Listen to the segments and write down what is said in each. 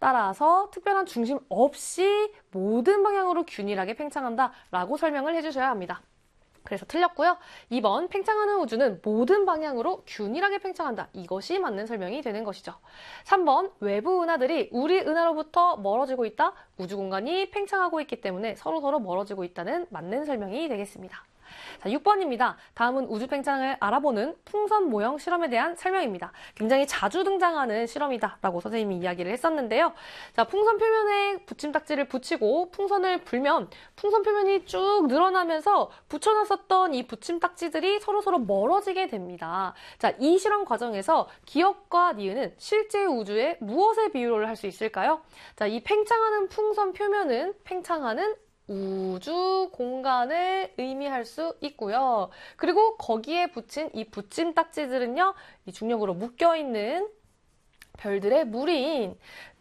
따라서 특별한 중심 없이 모든 방향으로 균일하게 팽창한다 라고 설명을 해주셔야 합니다. 그래서 틀렸고요. 2번 팽창하는 우주는 모든 방향으로 균일하게 팽창한다. 이것이 맞는 설명이 되는 것이죠. 3번 외부 은하들이 우리 은하로부터 멀어지고 있다. 우주 공간이 팽창하고 있기 때문에 서로서로 멀어지고 있다는 맞는 설명이 되겠습니다. 자, 6번입니다. 다음은 우주 팽창을 알아보는 풍선 모형 실험에 대한 설명입니다. 굉장히 자주 등장하는 실험이다 라고 선생님이 이야기를 했었는데요. 자, 풍선 표면에 붙임딱지를 붙이고 풍선을 불면 풍선 표면이 쭉 늘어나면서 붙여놨었던 이 붙임딱지들이 서로서로 멀어지게 됩니다. 자, 이 실험 과정에서 기억과 니은은 실제 우주에 무엇에 비유를 할 수 있을까요? 자, 이 팽창하는 풍선 표면은 팽창하는 우주 공간을 의미할 수 있고요. 그리고 거기에 붙인 이 붙임딱지들은요, 이 중력으로 묶여있는 별들의 무리인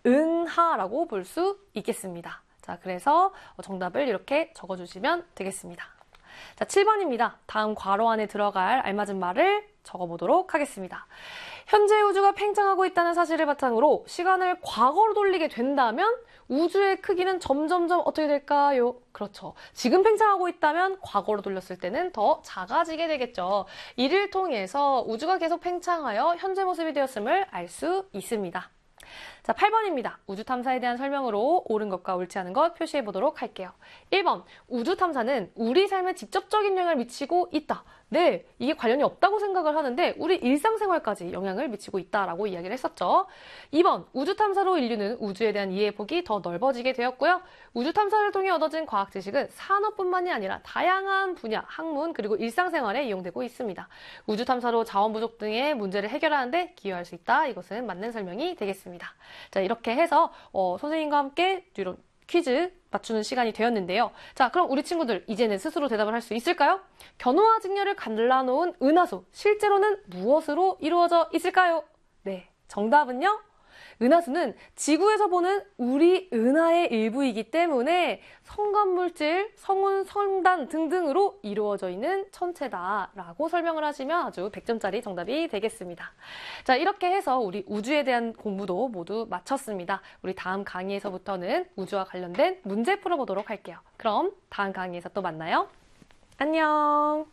은하라고 볼 수 있겠습니다. 자, 그래서 정답을 이렇게 적어주시면 되겠습니다. 자, 7번입니다. 다음 괄호 안에 들어갈 알맞은 말을 적어보도록 하겠습니다. 현재 우주가 팽창하고 있다는 사실을 바탕으로 시간을 과거로 돌리게 된다면 우주의 크기는 점점점 어떻게 될까요? 그렇죠. 지금 팽창하고 있다면 과거로 돌렸을 때는 더 작아지게 되겠죠. 이를 통해서 우주가 계속 팽창하여 현재 모습이 되었음을 알 수 있습니다. 자, 8번입니다. 우주 탐사에 대한 설명으로 옳은 것과 옳지 않은 것 표시해 보도록 할게요. 1번, 우주 탐사는 우리 삶에 직접적인 영향을 미치고 있다. 네, 이게 관련이 없다고 생각을 하는데 우리 일상생활까지 영향을 미치고 있다라고 이야기를 했었죠. 2번, 우주 탐사로 인류는 우주에 대한 이해폭이 더 넓어지게 되었고요. 우주 탐사를 통해 얻어진 과학 지식은 산업뿐만이 아니라 다양한 분야, 학문, 그리고 일상생활에 이용되고 있습니다. 우주 탐사로 자원 부족 등의 문제를 해결하는 데 기여할 수 있다. 이것은 맞는 설명이 되겠습니다. 자, 이렇게 해서 선생님과 함께 이런 퀴즈 맞추는 시간이 되었는데요. 자, 그럼 우리 친구들 이제는 스스로 대답을 할 수 있을까요? 견호와 직렬을 갈라놓은 은하수, 실제로는 무엇으로 이루어져 있을까요? 네, 정답은요? 은하수는 지구에서 보는 우리 은하의 일부이기 때문에 성간물질, 성운, 성단 등등으로 이루어져 있는 천체다라고 설명을 하시면 아주 100점짜리 정답이 되겠습니다. 자, 이렇게 해서 우리 우주에 대한 공부도 모두 마쳤습니다. 우리 다음 강의에서부터는 우주와 관련된 문제 풀어보도록 할게요. 그럼 다음 강의에서 또 만나요. 안녕!